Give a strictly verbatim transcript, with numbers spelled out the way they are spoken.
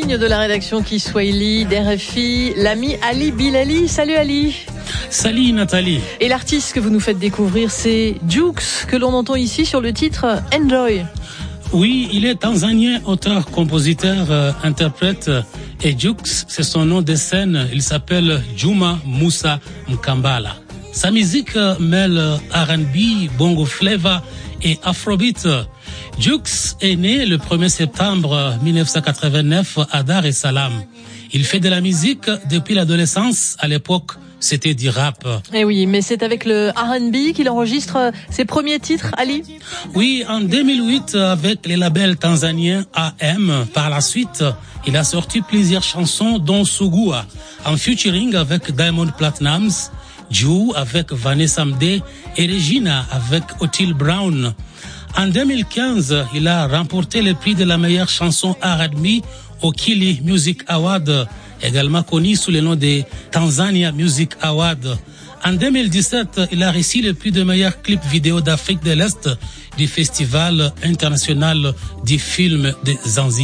ligne de la rédaction Kiswahili d'R F I, l'ami Ali Bilali. Salut Ali. Salut Nathalie. Et l'artiste que vous nous faites découvrir, c'est Jux, que l'on entend ici sur le titre Enjoy. Oui, il est tanzanien, auteur, compositeur, euh, interprète. Et Jux, c'est son nom de scène. Il s'appelle Juma Musa Mkambala. Sa musique mêle R and B, bongo flava et afrobeat. Jux est né le premier septembre mille neuf cent quatre-vingt-neuf à Dar es Salaam. Il fait de la musique depuis l'adolescence. À l'époque, c'était du rap. Eh oui, mais c'est avec le R and B qu'il enregistre ses premiers titres, Ali? Oui, en deux mille huit, avec les labels tanzaniens A M. Par la suite, il a sorti plusieurs chansons, dont Sugua, en featuring avec Diamond Platnumz, Ju avec Vanessa Mdee et Regina avec Otile Brown. En deux mille quinze, il a remporté le prix de la meilleure chanson R and B au Kili Music Award, également connu sous le nom de Tanzania Music Award. En deux mille dix-sept, il a reçu le prix de meilleur clip vidéo d'Afrique de l'Est du Festival international du film de Zanzibar.